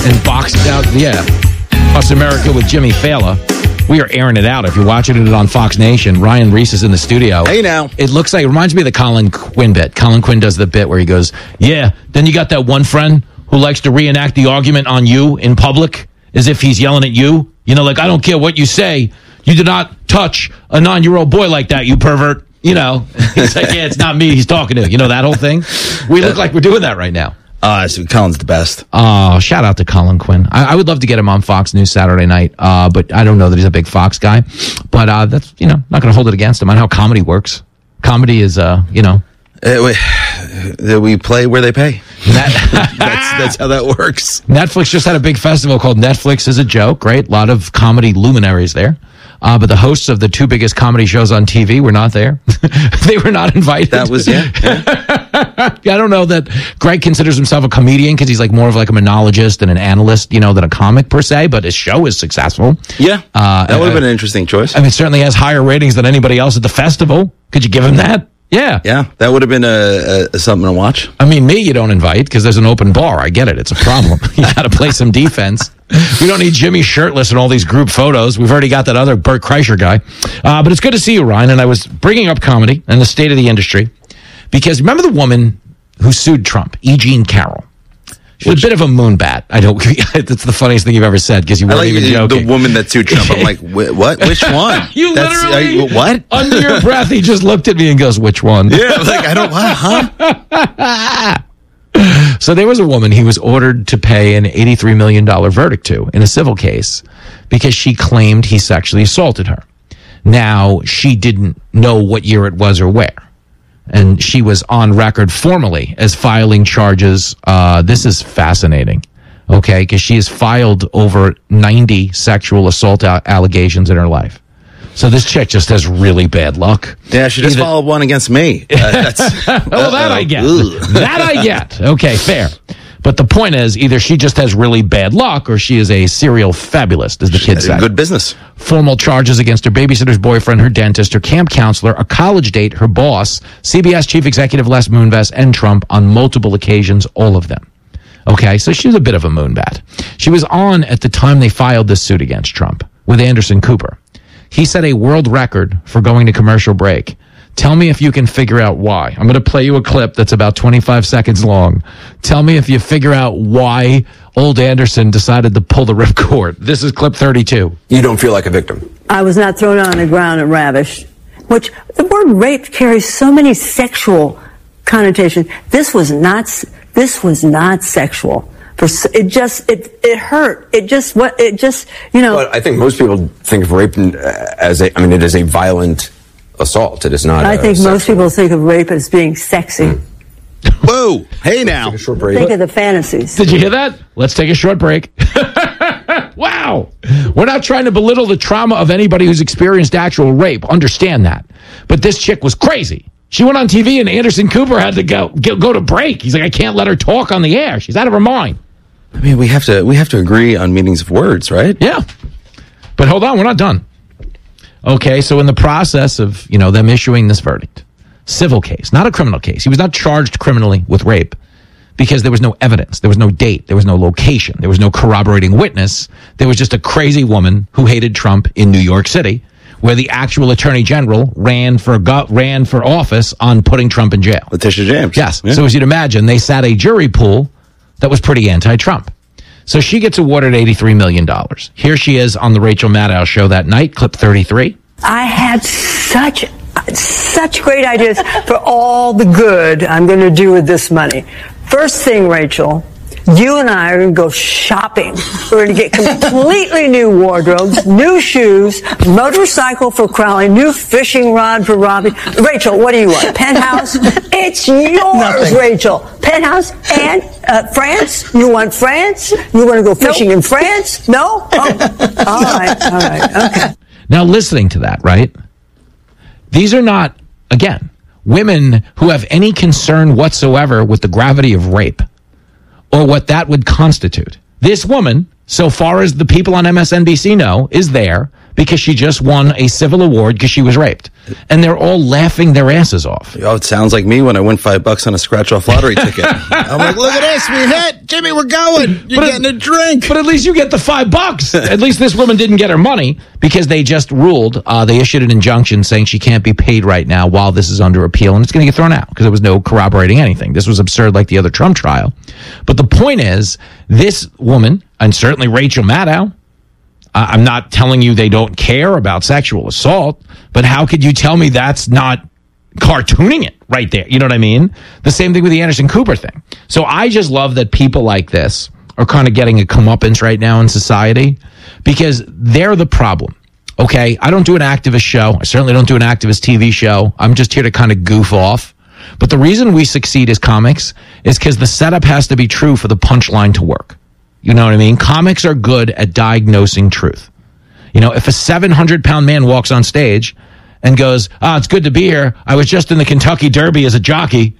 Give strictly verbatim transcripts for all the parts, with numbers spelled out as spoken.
and boxed out, yeah, Us America with Jimmy Fallon. We are airing it out. If you're watching it on Fox Nation, Ryan Reese is in the studio. Hey, now. It looks like, it reminds me of the Colin Quinn bit. Colin Quinn does the bit where he goes, yeah, then you got that one friend who likes to reenact the argument on you in public as if he's yelling at you. You know, like, I don't care what you say. You do not touch a nine-year-old boy like that, you pervert. You know, he's like, yeah, it's not me he's talking to. You know, that whole thing? We look like we're doing that right now. Uh, so Colin's the best. Oh, shout out to Colin Quinn. I, I would love to get him on Fox News Saturday night, uh, but I don't know that he's a big Fox guy. But uh, that's, you know, not going to hold it against him. I know how comedy works. Comedy is, uh, you know. Uh, we, we play where they pay. That, that's, that's how that works. Netflix just had a big festival called Netflix is a Joke, right? A lot of comedy luminaries there. Uh, but the hosts of the two biggest comedy shows on T V were not there. They were not invited. That was, yeah. yeah. I don't know that Greg considers himself a comedian because he's like more of like a monologist and an analyst, you know, than a comic per se, but his show is successful. Yeah. Uh, that would have uh, been an interesting choice. I mean, it certainly has higher ratings than anybody else at the festival. Could you give him that? Yeah. Yeah, that would have been a, a something to watch. I mean, me, you don't invite because there's an open bar. I get it. It's a problem. You got to play some defense. We don't need Jimmy shirtless in all these group photos. We've already got that other Bert Kreischer guy. Uh, but it's good to see you, Ryan. And I was bringing up comedy and the state of the industry because remember the woman who sued Trump, E. Jean Carroll? She's Which, a bit of a moonbat. I don't. That's the funniest thing you've ever said because you weren't like even joking. The woman that sued Trump. I'm like, what? Which one? You That's, literally, you, what? Under your breath, he just looked at me and goes, "Which one?" Yeah, I was like, I don't. What? Huh? So there was a woman he was ordered to pay an eighty-three million dollars verdict to in a civil case because she claimed he sexually assaulted her. Now she didn't know what year it was or where. And she was on record formally as filing charges. Uh, this is fascinating, okay, because she has filed over ninety sexual assault a- allegations in her life. So this chick just has really bad luck. Yeah, she just Either- filed one against me. Uh, that's, well, that I get. That I get. Okay, fair. But the point is, either she just has really bad luck or she is a serial fabulist, as the kids say. Good business. Formal charges against her babysitter's boyfriend, her dentist, her camp counselor, a college date, her boss, C B S chief executive Les Moonves, and Trump on multiple occasions, all of them. Okay, so she was a bit of a moonbat. She was on at the time they filed this suit against Trump with Anderson Cooper. He set a world record for going to commercial break. Tell me if you can figure out why. I'm going to play you a clip that's about twenty-five seconds long. Tell me if you figure out why old Anderson decided to pull the ripcord. This is clip thirty-two. You don't feel like a victim. I was not thrown on the ground and ravished, which the word rape carries so many sexual connotations. This was not, this was not sexual. For, it just, it, it hurt. It just, what, it just, you know. But I think most people think of rape as a, I mean, it is a violent assault. It is not. I think sexual. most people think of rape as being sexy. Mm. Whoa! Hey now. Take a short break. Think of the fantasies. Did you hear that? Let's take a short break. Wow! We're not trying to belittle the trauma of anybody who's experienced actual rape. Understand that. But this chick was crazy. She went on T V and Anderson Cooper had to go go, go to break. He's like, I can't let her talk on the air. She's out of her mind. I mean, we have to we have to agree on meanings of words, right? Yeah. But hold on, we're not done. Okay, so in the process of, you know, them issuing this verdict, civil case, not a criminal case. He was not charged criminally with rape because there was no evidence. There was no date. There was no location. There was no corroborating witness. There was just a crazy woman who hated Trump in New York City, where the actual attorney general ran for ran for office on putting Trump in jail. Letitia James. Yes. Yeah. So as you'd imagine, they sat a jury pool that was pretty anti-Trump. So she gets awarded eighty-three million dollars. Here she is on the Rachel Maddow show that night, clip thirty-three. I had such, such great ideas for all the good I'm going to do with this money. First thing, Rachel, you and I are going to go shopping. We're going to get completely new wardrobes, new shoes, motorcycle for Crowley, new fishing rod for Robbie. Rachel, what do you want? Penthouse? It's yours, Nothing. Rachel. Penthouse and uh, France? You want France? You want to go fishing nope. in France? No? Oh. All right, all right, okay. Now, listening to that, right? These are not, again, women who have any concern whatsoever with the gravity of rape or what that would constitute. This woman, so far as the people on M S N B C know, is there because she just won a civil award because she was raped. And they're all laughing their asses off. Oh, it sounds like me when I win five bucks on a scratch-off lottery ticket. I'm like, look at this, we hit. Jimmy, we're going. You're but getting a drink. But at least you get the five bucks. At least this woman didn't get her money because they just ruled. Uh, they issued an injunction saying she can't be paid right now while this is under appeal, and it's going to get thrown out because there was no corroborating anything. This was absurd like the other Trump trial. But the point is, this woman, and certainly Rachel Maddow, uh, I'm not telling you they don't care about sexual assault, but how could you tell me that's not cartooning it right there? You know what I mean? The same thing with the Anderson Cooper thing. So I just love that people like this are kind of getting a comeuppance right now in society because they're the problem. Okay, I don't do an activist show. I certainly don't do an activist T V show. I'm just here to kind of goof off. But the reason we succeed as comics is because the setup has to be true for the punchline to work. You know what I mean? Comics are good at diagnosing truth. You know, if a seven hundred pound man walks on stage and goes, ah, oh, it's good to be here. I was just in the Kentucky Derby as a jockey.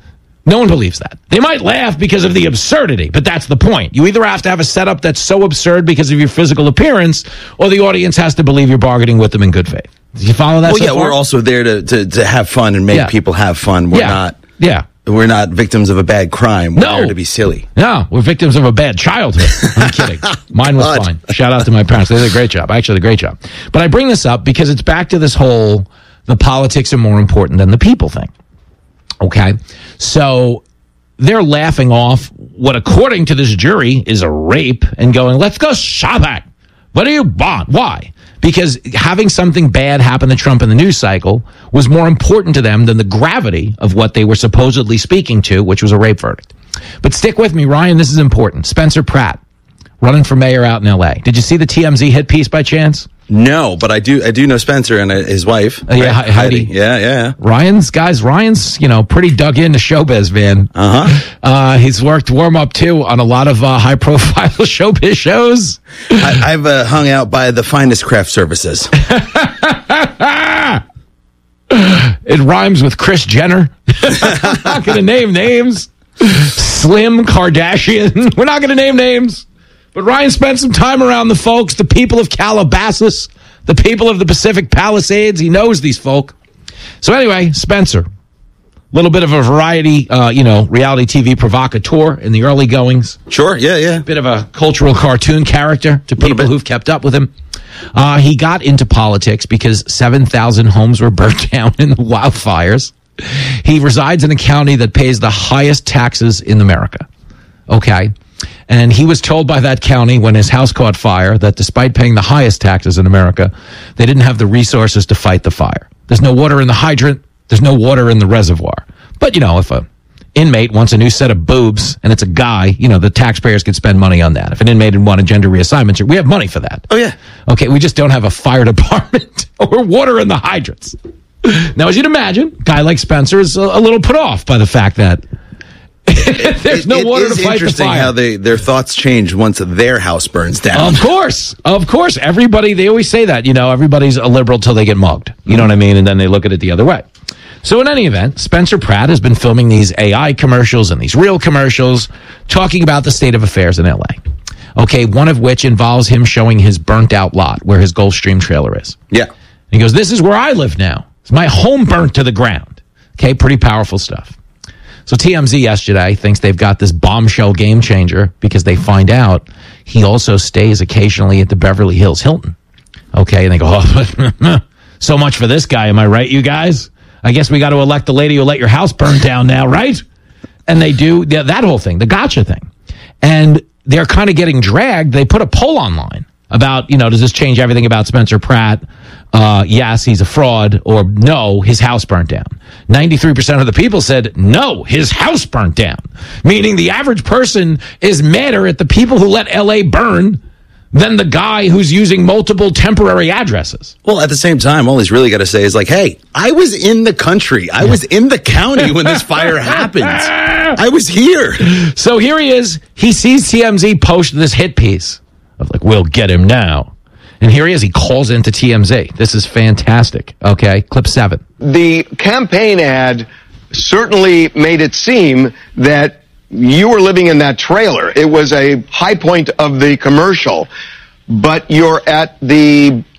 No one believes that. They might laugh because of the absurdity, but that's the point. You either have to have a setup that's so absurd because of your physical appearance, or the audience has to believe you're bargaining with them in good faith. Did you follow that? Well, so yeah, far? we're also there to, to, to have fun and make yeah. people have fun. We're yeah. not. Yeah. We're not victims of a bad crime. We're no. there to be silly. No, we're victims of a bad childhood. I'm kidding. Mine was God. fine. Shout out to my parents. They did a great job. Actually, did a great job. But I bring this up because it's back to this whole, the politics are more important than the people thing. Okay? So they're laughing off what, according to this jury, is a rape and going, let's go shopping. What do you want? Why? Because having something bad happen to Trump in the news cycle was more important to them than the gravity of what they were supposedly speaking to, which was a rape verdict. But stick with me, Ryan. This is important. Spencer Pratt, running for mayor out in L A. Did you see the T M Z hit piece by chance? No, but I do. I do know Spencer and his wife. Uh, yeah, Heidi. Heidi. Yeah, yeah. Ryan's guys. Ryan's you know pretty dug into showbiz, man. Uh-huh. Uh He's worked warm up too on a lot of uh, high profile showbiz shows. I, I've uh, hung out by the finest craft services. It rhymes with Kris Jenner. I'm not going to name names. Slim Kardashian. We're not going to name names. But Ryan spent some time around the folks, the people of Calabasas, the people of the Pacific Palisades. He knows these folk. So anyway, Spencer, a little bit of a variety, uh, you know, reality T V provocateur in the early goings. Sure, yeah, yeah. Bit of a cultural cartoon character to people who've kept up with him. Uh, he got into politics because seven thousand homes were burnt down in the wildfires. He resides in a county that pays the highest taxes in America. Okay. And he was told by that county when his house caught fire that despite paying the highest taxes in America, they didn't have the resources to fight the fire. There's no water in the hydrant. There's no water in the reservoir. But, you know, if a inmate wants a new set of boobs and it's a guy, you know, the taxpayers could spend money on that. If an inmate would want a gender reassignment, we have money for that. Oh, yeah. Okay, we just don't have a fire department or water in the hydrants. Now, as you'd imagine, a guy like Spencer is a, a little put off by the fact that there's no it, it water to fight the fire. It's interesting how they, their thoughts change once their house burns down. Of course. Of course. Everybody, they always say that, you know, everybody's a liberal till they get mugged. You know what I mean? And then they look at it the other way. So in any event, Spencer Pratt has been filming these A I commercials and these real commercials talking about the state of affairs in L A. Okay, one of which involves him showing his burnt out lot where his Gulfstream trailer is. Yeah. And he goes, this is where I live now. It's my home burnt to the ground. Okay, pretty powerful stuff. So T M Z yesterday thinks they've got this bombshell game changer because they find out he also stays occasionally at the Beverly Hills Hilton. Okay, and they go, oh, so much for this guy. Am I right, you guys? I guess we got to elect the lady who let your house burn down now, right? And they do that whole thing, the gotcha thing. And they're kind of getting dragged. They put a poll online about, you know, does this change everything about Spencer Pratt? Uh, yes, he's a fraud, or no, his house burnt down. ninety-three percent of the people said, no, his house burnt down. Meaning the average person is madder at the people who let L A burn than the guy who's using multiple temporary addresses. Well, at the same time, all he's really got to say is like, hey, I was in the country. I was in the county when this fire happened. I was here. So here he is. He sees T M Z post this hit piece of like, we'll get him now. And here he is. He calls into T M Z. This is fantastic. Okay, clip seven. The campaign ad certainly made it seem that you were living in that trailer. It was a high point of the commercial, but you're at the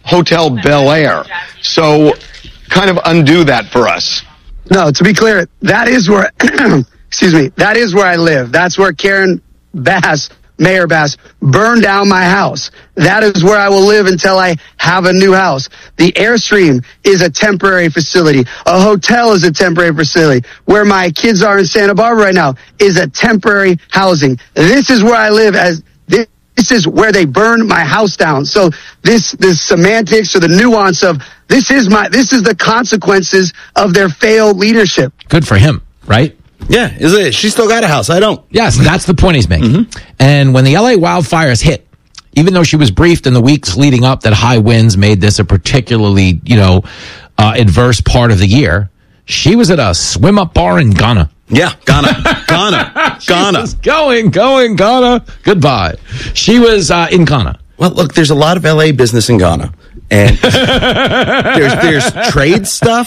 Hotel Bel Air. So kind of undo that for us. No, to be clear, that is where, excuse me, that is where I live. That's where Karen Bass, Mayor Bass, burned down my house. That is where I will live until I have a new house. The Airstream is a temporary facility. A hotel is a temporary facility. Where my kids are in Santa Barbara right now is a temporary housing. This is where I live as this. This is where they burned my house down. So this, this semantics or the nuance of this is my, this is the consequences of their failed leadership. Good for him, right? Yeah, is it? She still got a house. I don't. Yes, that's the point he's making. Mm-hmm. And when the L A wildfires hit, even though she was briefed in the weeks leading up that high winds made this a particularly, you know, uh, adverse part of the year, she was at a swim up bar in Ghana. Yeah, Ghana, Ghana, Ghana. Going, going, Ghana. Goodbye. She was uh, in Ghana. Well, look, there's a lot of L A business in Ghana, and there's there's trade stuff.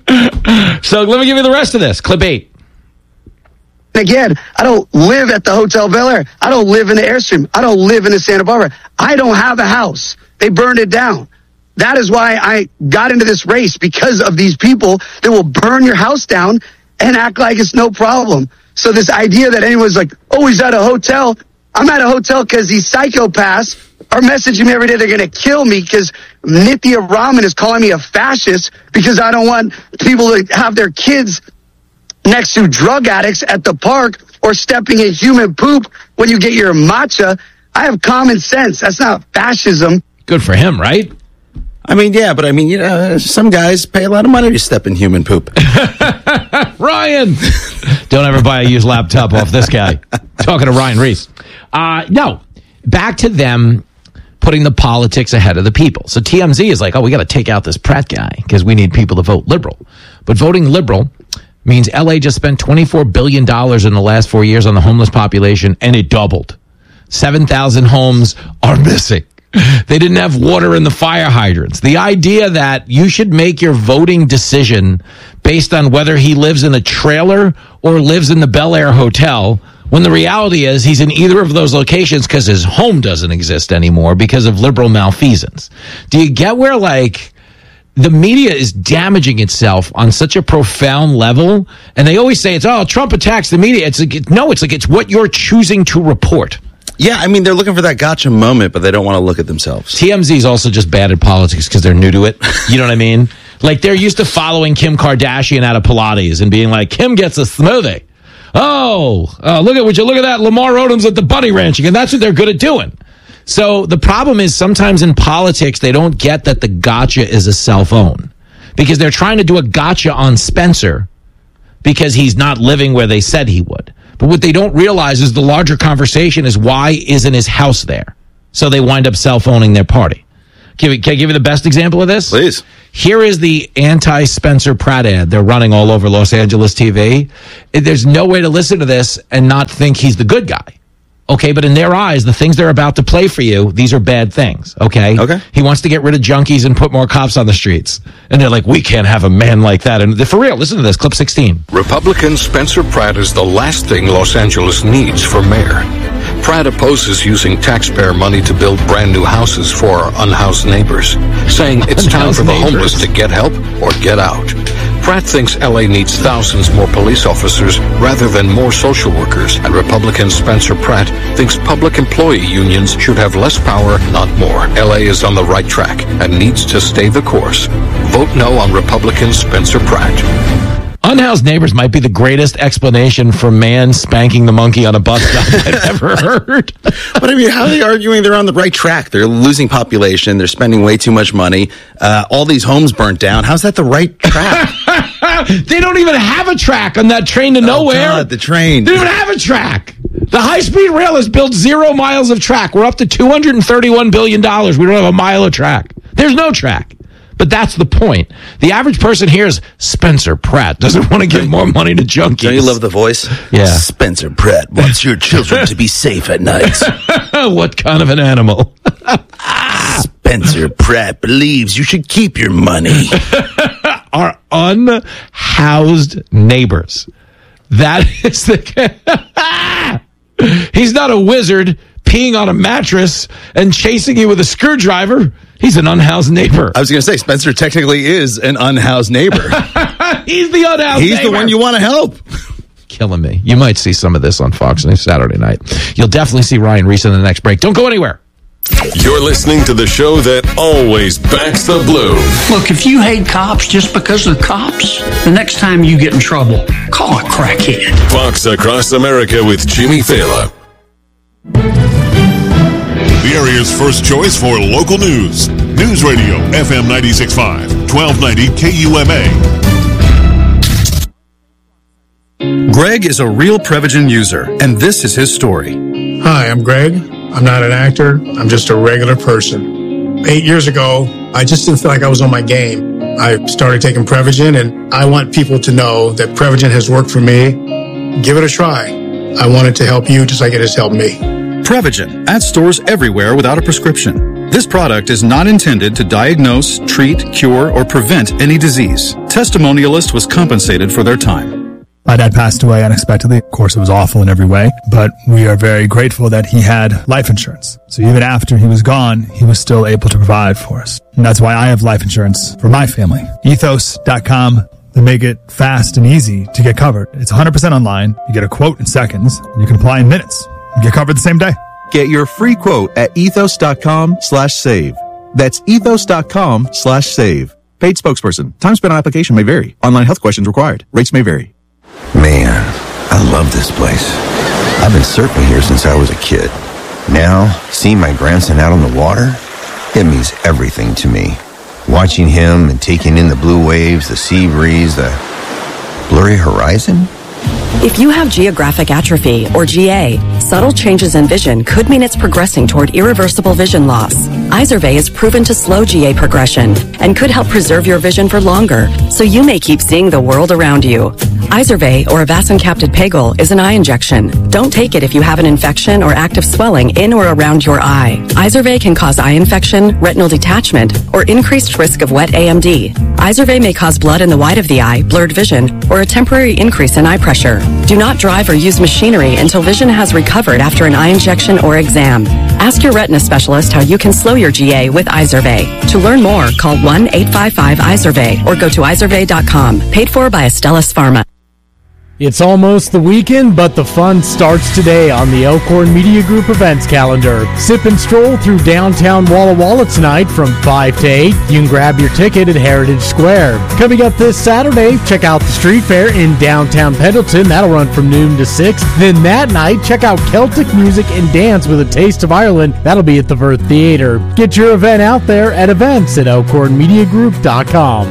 So let me give you the rest of this. Clip eight. Again, I don't live at the Hotel Bel Air. I don't live in the Airstream. I don't live in the Santa Barbara. I don't have a house. They burned it down. That is why I got into this race, because of these people that will burn your house down and act like it's no problem. So this idea that anyone's like, oh, he's at a hotel. I'm at a hotel because these psychopaths are messaging me every day. They're going to kill me because Nithya Raman is calling me a fascist because I don't want people to have their kids next to drug addicts at the park or stepping in human poop when you get your matcha. I have common sense. That's not fascism. Good for him, right? I mean, yeah, but I mean, you know, some guys pay a lot of money to step in human poop. Ryan! Don't ever buy a used laptop off this guy. Talking to Ryan Reese. Uh, no, back to them putting the politics ahead of the people. So T M Z is like, oh, we got to take out this Pratt guy because we need people to vote liberal. But voting liberal means L A just spent twenty-four billion dollars in the last four years on the homeless population, and it doubled. seven thousand homes are missing. They didn't have water in the fire hydrants. The idea that you should make your voting decision based on whether he lives in a trailer or lives in the Bel Air Hotel, when the reality is he's in either of those locations because his home doesn't exist anymore because of liberal malfeasance. Do you get where, like, the media is damaging itself on such a profound level? And they always say it's, oh, Trump attacks the media. It's like, no, it's like it's what you're choosing to report. Yeah, I mean, they're looking for that gotcha moment, but they don't want to look at themselves. T M Z is also just bad at politics because they're new to it. You know what I mean? Like, they're used to following Kim Kardashian out of Pilates and being like, Kim gets a smoothie. Oh, uh, look at, would you look at that? Lamar Odom's at the bunny ranching, and that's what they're good at doing. So the problem is sometimes in politics, they don't get that the gotcha is a cell phone because they're trying to do a gotcha on Spencer because he's not living where they said he would. But what they don't realize is the larger conversation is why isn't his house there? So they wind up cell phoning their party. Can, we, can I give you the best example of this? Please. Here is the anti-Spencer Pratt ad they're running all over Los Angeles T V. There's no way to listen to this and not think he's the good guy. Okay, but in their eyes, the things they're about to play for you, these are bad things, okay? Okay. He wants to get rid of junkies and put more cops on the streets. And they're like, we can't have a man like that. And for real, listen to this, clip sixteen. Republican Spencer Pratt is the last thing Los Angeles needs for mayor. Pratt opposes using taxpayer money to build brand new houses for our unhoused neighbors, saying it's time for the homeless to get help or get out. Pratt thinks L A needs thousands more police officers rather than more social workers, and Republican Spencer Pratt thinks public employee unions should have less power, not more. L A is on the right track and needs to stay the course. Vote no on Republican Spencer Pratt. Unhoused neighbors might be the greatest explanation for man spanking the monkey on a bus stop I've ever heard. But I mean, how are they arguing they're on the right track? They're losing population. They're spending way too much money. Uh, all these homes burnt down. How's that the right track? They don't even have a track on that train to nowhere. Oh God, the train. They don't even have a track. The high-speed rail has built zero miles of track. We're up to two hundred thirty-one billion dollars. We don't have a mile of track. There's no track. But that's the point. The average person hears Spencer Pratt doesn't want to give more money to junkies. Don't you love the voice? Yeah. Spencer Pratt wants your children to be safe at night. What kind of an animal? Spencer Pratt believes you should keep your money. Our unhoused neighbors. That is the... He's not a wizard peeing on a mattress and chasing you with a screwdriver. He's an unhoused neighbor. I was going to say, Spencer technically is an unhoused neighbor. He's the unhoused He's neighbor. the one you want to help. Killing me. You might see some of this on Fox News Saturday night. You'll definitely see Ryan Reese in the next break. Don't go anywhere. You're listening to the show that always backs the blue. Look, if you hate cops just because they're cops, the next time you get in trouble, call a crackhead. Fox Across America with Jimmy Fallon. The area's first choice for local news. News Radio, F M ninety-six point five, twelve ninety K U M A. Greg is a real Prevagen user, and this is his story. Hi, I'm Greg. I'm not an actor. I'm just a regular person. Eight years ago, I just didn't feel like I was on my game. I started taking Prevagen, and I want people to know that Prevagen has worked for me. Give it a try. I want it to help you just like it has helped me. Prevagen, at stores everywhere without a prescription. This product is not intended to diagnose, treat, cure, or prevent any disease. Testimonialist was compensated for their time. My dad passed away unexpectedly. Of course, it was awful in every way, but we are very grateful that he had life insurance. So even after he was gone, he was still able to provide for us. And that's why I have life insurance for my family. ethos dot com. They make it fast and easy to get covered. It's one hundred percent online. You get a quote in seconds, and you can apply in minutes. You get covered the same day. Get your free quote at ethos dot com slash save. That's ethos dot com slash save. Paid spokesperson. Time spent on application may vary. Online health questions required. Rates may vary. Man, I love this place. I've been surfing here since I was a kid. Now, seeing my grandson out on the water, it means everything to me. Watching him and taking in the blue waves, the sea breeze, the blurry horizon. If you have geographic atrophy, or G A, subtle changes in vision could mean it's progressing toward irreversible vision loss. Izervay is proven to slow G A progression and could help preserve your vision for longer, so you may keep seeing the world around you. Izervay, or avacincaptad pegol, is an eye injection. Don't take it if you have an infection or active swelling in or around your eye. Izervay can cause eye infection, retinal detachment, or increased risk of wet A M D. Izervay may cause blood in the white of the eye, blurred vision, or a temporary increase in eye pressure. Do not drive or use machinery until vision has recovered after an eye injection or exam. Ask your retina specialist how you can slow your G A with Izervay. To learn more, call one eight five five Izervay or go to izervay dot com. Paid for by Astellas Pharma. It's almost the weekend, but the fun starts today on the Elkhorn Media Group events calendar. Sip and stroll through downtown Walla Walla tonight from five to eight. You can grab your ticket at Heritage Square. Coming up this Saturday, check out the street fair in downtown Pendleton. That'll run from noon to six. Then that night, check out Celtic music and dance with a taste of Ireland. That'll be at the Verth Theater. Get your event out there at events at elkhorn media group dot com.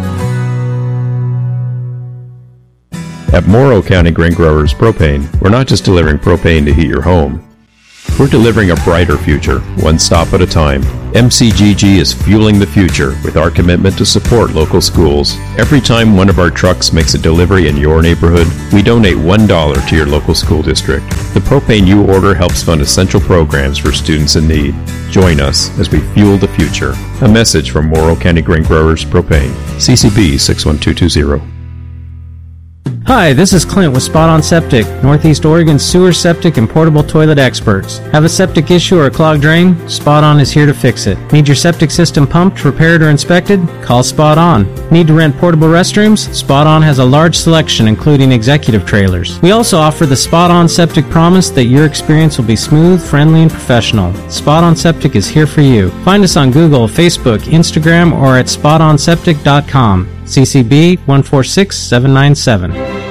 At Morrow County Grain Growers Propane, we're not just delivering propane to heat your home. We're delivering a brighter future, one stop at a time. M C G G is fueling the future with our commitment to support local schools. Every time one of our trucks makes a delivery in your neighborhood, we donate one dollar to your local school district. The propane you order helps fund essential programs for students in need. Join us as we fuel the future. A message from Morrow County Grain Growers Propane. C C B six one two two zero. Hi, this is Clint with Spot On Septic, Northeast Oregon's sewer, septic, and portable toilet experts. Have a septic issue or a clogged drain? Spot On is here to fix it. Need your septic system pumped, repaired, or inspected? Call Spot On. Need to rent portable restrooms? Spot On has a large selection, including executive trailers. We also offer the Spot On Septic promise that your experience will be smooth, friendly, and professional. Spot On Septic is here for you. Find us on Google, Facebook, Instagram, or at spot on septic dot com. C C B one four six seven nine seven.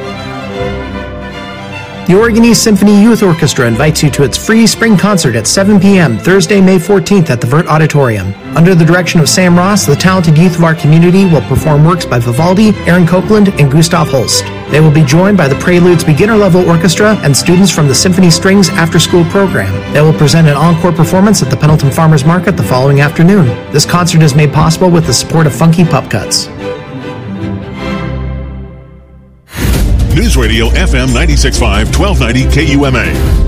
The Oregon East Symphony Youth Orchestra invites you to its free spring concert at seven p.m. Thursday, May fourteenth at the Vert Auditorium. Under the direction of Sam Ross, the talented youth of our community will perform works by Vivaldi, Aaron Copland, and Gustav Holst. They will be joined by the Preludes Beginner Level Orchestra and students from the Symphony Strings after-school program. They will present an encore performance at the Pendleton Farmers Market the following afternoon. This concert is made possible with the support of Funky Pup Cuts. News Radio F M ninety-six point five, twelve ninety K U M A.